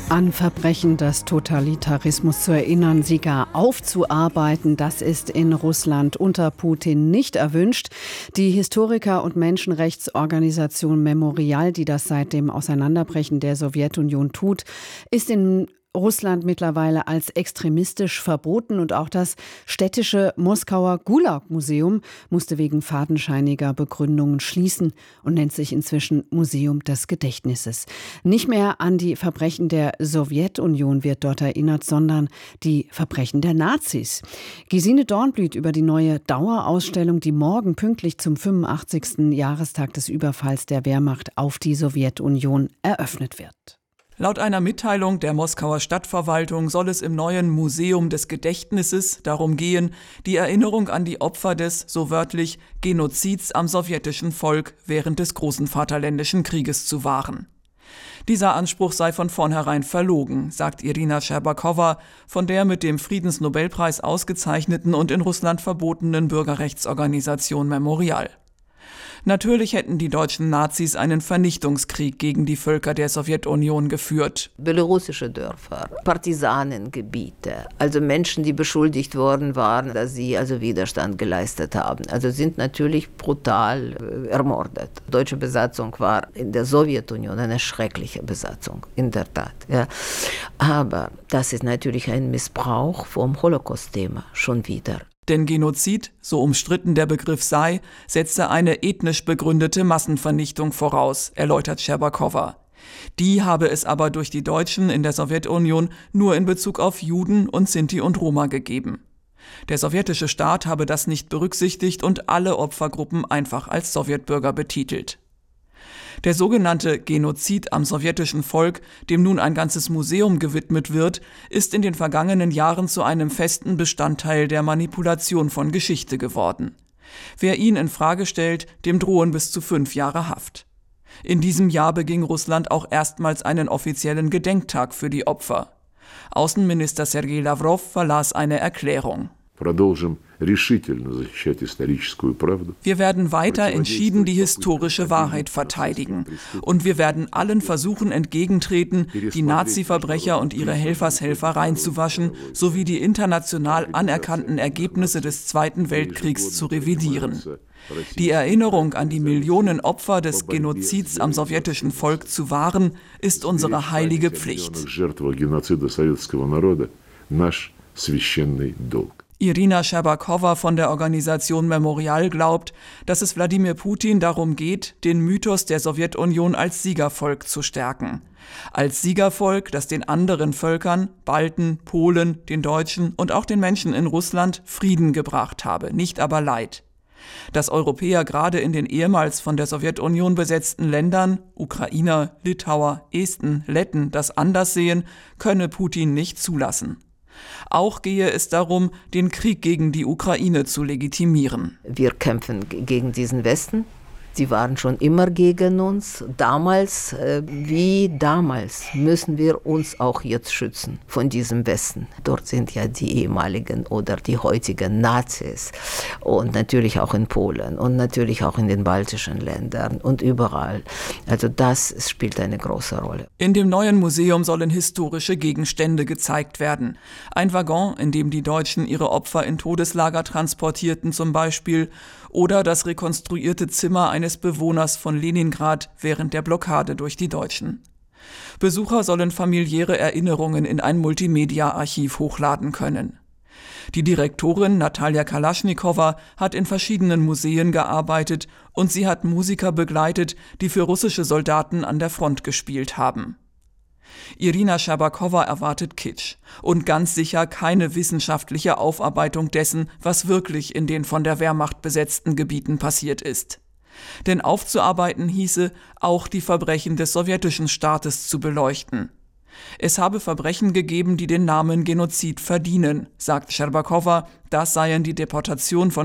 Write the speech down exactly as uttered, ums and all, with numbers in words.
An Verbrechen des Totalitarismus zu erinnern, sie gar aufzuarbeiten, das ist in Russland unter Putin nicht erwünscht. Die Historiker- und Menschenrechtsorganisation Memorial, die das seit dem Auseinanderbrechen der Sowjetunion tut, ist in Russland mittlerweile als extremistisch verboten, und auch das städtische Moskauer Gulag-Museum musste wegen fadenscheiniger Begründungen schließen und nennt sich inzwischen Museum des Gedächtnisses. Nicht mehr an die Verbrechen der Sowjetunion wird dort erinnert, sondern die Verbrechen der Nazis. Gesine Dornblüt über die neue Dauerausstellung, die morgen pünktlich zum fünfundachtzigsten Jahrestag des Überfalls der Wehrmacht auf die Sowjetunion eröffnet wird. Laut einer Mitteilung der Moskauer Stadtverwaltung soll es im neuen Museum des Gedächtnisses darum gehen, die Erinnerung an die Opfer des, so wörtlich, Genozids am sowjetischen Volk während des Großen Vaterländischen Krieges zu wahren. Dieser Anspruch sei von vornherein verlogen, sagt Irina Scherbakowa von der mit dem Friedensnobelpreis ausgezeichneten und in Russland verbotenen Bürgerrechtsorganisation Memorial. Natürlich hätten die deutschen Nazis einen Vernichtungskrieg gegen die Völker der Sowjetunion geführt. Belarussische Dörfer, Partisanengebiete, also Menschen, die beschuldigt worden waren, dass sie also Widerstand geleistet haben. Also sind natürlich brutal äh, ermordet. Die deutsche Besatzung war in der Sowjetunion eine schreckliche Besatzung, in der Tat. Ja. Aber das ist natürlich ein Missbrauch vom Holocaust-Thema schon wieder. Denn Genozid, so umstritten der Begriff sei, setze eine ethnisch begründete Massenvernichtung voraus, erläutert Scherbakowa. Die habe es aber durch die Deutschen in der Sowjetunion nur in Bezug auf Juden und Sinti und Roma gegeben. Der sowjetische Staat habe das nicht berücksichtigt und alle Opfergruppen einfach als Sowjetbürger betitelt. Der sogenannte Genozid am sowjetischen Volk, dem nun ein ganzes Museum gewidmet wird, ist in den vergangenen Jahren zu einem festen Bestandteil der Manipulation von Geschichte geworden. Wer ihn in Frage stellt, dem drohen bis zu fünf Jahre Haft. In diesem Jahr beging Russland auch erstmals einen offiziellen Gedenktag für die Opfer. Außenminister Sergei Lawrow verlas eine Erklärung. Wir werden weiter entschieden die historische Wahrheit verteidigen. Und wir werden allen Versuchen entgegentreten, die Nazi-Verbrecher und ihre Helfershelfer reinzuwaschen, sowie die international anerkannten Ergebnisse des Zweiten Weltkriegs zu revidieren. Die Erinnerung an die Millionen Opfer des Genozids am sowjetischen Volk zu wahren, ist unsere heilige Pflicht. Irina Scherbakowa von der Organisation Memorial glaubt, dass es Wladimir Putin darum geht, den Mythos der Sowjetunion als Siegervolk zu stärken. Als Siegervolk, das den anderen Völkern, Balten, Polen, den Deutschen und auch den Menschen in Russland Frieden gebracht habe, nicht aber Leid. Dass Europäer gerade in den ehemals von der Sowjetunion besetzten Ländern, Ukrainer, Litauer, Esten, Letten, das anders sehen, könne Putin nicht zulassen. Auch gehe es darum, den Krieg gegen die Ukraine zu legitimieren. Wir kämpfen gegen diesen Westen. Sie waren schon immer gegen uns. Damals, äh, wie damals, müssen wir uns auch jetzt schützen von diesem Westen. Dort sind ja die ehemaligen oder die heutigen Nazis. Und natürlich auch in Polen und natürlich auch in den baltischen Ländern und überall. Also das spielt eine große Rolle. In dem neuen Museum sollen historische Gegenstände gezeigt werden. Ein Waggon, in dem die Deutschen ihre Opfer in Todeslager transportierten zum Beispiel, oder das rekonstruierte Zimmer eines Bewohners von Leningrad während der Blockade durch die Deutschen. Besucher sollen familiäre Erinnerungen in ein Multimedia-Archiv hochladen können. Die Direktorin Natalja Kalaschnikowa hat in verschiedenen Museen gearbeitet und sie hat Musiker begleitet, die für russische Soldaten an der Front gespielt haben. Irina Scherbakowa erwartet Kitsch und ganz sicher keine wissenschaftliche Aufarbeitung dessen, was wirklich in den von der Wehrmacht besetzten Gebieten passiert ist. Denn aufzuarbeiten hieße, auch die Verbrechen des sowjetischen Staates zu beleuchten. Es habe Verbrechen gegeben, die den Namen Genozid verdienen, sagt Scherbakowa, das seien die Deportation von